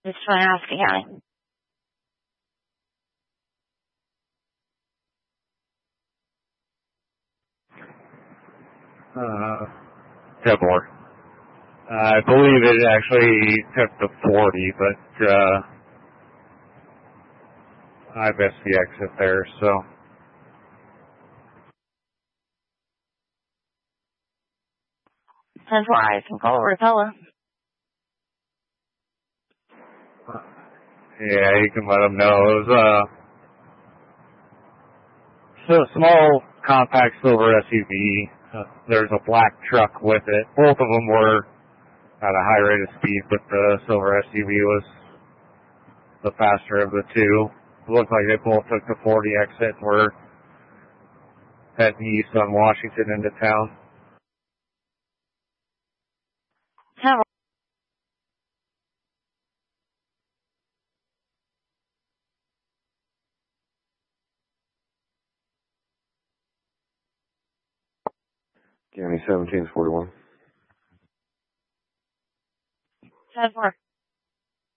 It's Winnebago County. Tibor. I believe it actually took the 40, but I missed the exit there, so. That's why I can call Rotella. Yeah, you can let them know. It was a small, compact silver SUV. There's a black truck with it. Both of them were at a high rate of speed, but the silver SUV was the faster of the two. It looked like they both took the 40 exit and were heading east on Washington into town. County 1741. 10-4.